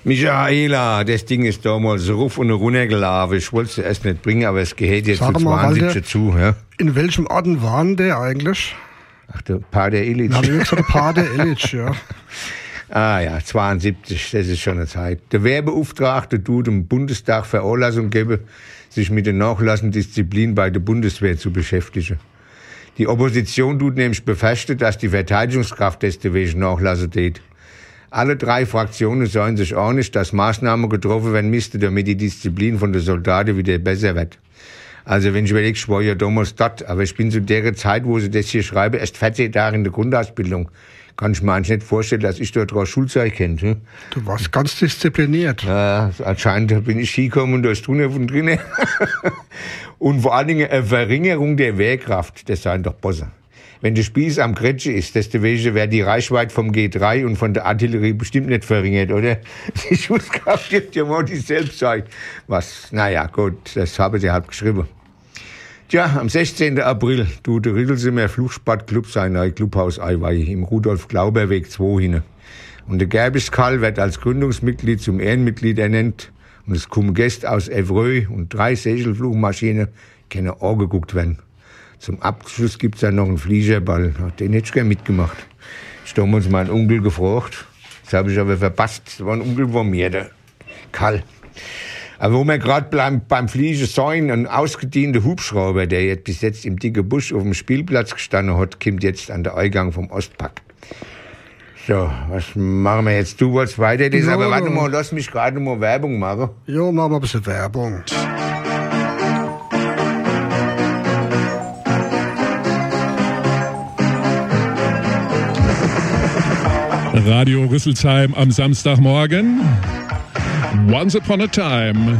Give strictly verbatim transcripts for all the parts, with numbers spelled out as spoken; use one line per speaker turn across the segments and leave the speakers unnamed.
Michaela, das Ding ist damals ruf und runtergelaufen. Ich wollte es erst nicht bringen, aber es gehört jetzt zu zwanzig dazu. Ja.
In welchem Orden waren der eigentlich?
Ach, der Pater Illich.
Na, wie gesagt, der Pater Illich, ja.
Ah ja, zweiundsiebzig, das ist schon eine Zeit. Der Wehrbeauftragte tut dem Bundestag Veranlassung geben, sich mit der Nachlassendisziplin bei der Bundeswehr zu beschäftigen. Die Opposition tut nämlich befürchten, dass die Verteidigungskraft deswegen nachlassen tät. Alle drei Fraktionen seien sich einig, dass Maßnahmen getroffen werden müssten, damit die Disziplin von den Soldaten wieder besser wird. Also wenn ich überlege, ich war ja damals dort, aber ich bin zu der Zeit, wo sie das hier schreiben, erst vierzehn Jahre in der Grundausbildung. Kann ich mir eigentlich nicht vorstellen, dass ich dort drei Schulzeit kenne. Hm?
Du warst ganz diszipliniert.
Ja, anscheinend bin ich hingekommen und da ist drunter von drinnen. Und vor allen Dingen eine Verringerung der Wehrkraft, das seien doch besser. Wenn der Spieß am Kretsche ist, desto weniger wäre die Reichweite vom G drei und von der Artillerie bestimmt nicht verringert, oder? Die Schusskraft dürfte ja mal dieselbe sein. Was, naja, gut, das habe ich halt geschrieben. Tja, am sechzehnten April tut der Riedelsimer Flugsportclub sein neues Clubhaus einweihen im Rudolf-Glauber-Weg zwei hin. Und der Gerbisch-Karl wird als Gründungsmitglied zum Ehrenmitglied ernannt. Und es kommen Gäste aus Evreux und drei Segelflugmaschinen können angeguckt werden. Zum Abschluss gibt's dann noch einen Fliegerball. Den hätte ich gerne mitgemacht. Ich habe uns meinen Onkel gefragt. Das habe ich aber verpasst. Das war ein Onkel von mir, der Karl. Aber wo wir gerade beim, beim Fliegen sein, ein ausgedienter Hubschrauber, der jetzt bis jetzt im dicken Busch auf dem Spielplatz gestanden hat, kommt jetzt an der Eingang vom Ostpark. So, was machen wir jetzt? Du wolltest weiter das, ja, aber warte mal, lass mich gerade mal Werbung machen.
Ja, machen wir ein bisschen Werbung.
Radio Rüsselsheim am Samstagmorgen. Once upon a time.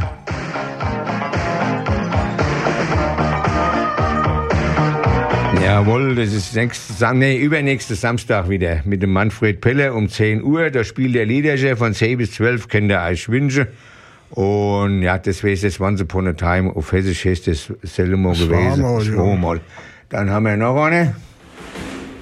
Jawohl, das ist nächste, nee, übernächste Samstag wieder mit dem Manfred Peller um zehn Uhr. Da spielt der Liederchef von zehn bis zwölf, könnt ihr euch wünschen. Und ja, das wäre jetzt Once upon a time. Auf Hessisch heißt das selber mal gewesen.
War mal,
das war mal. Dann haben wir noch eine.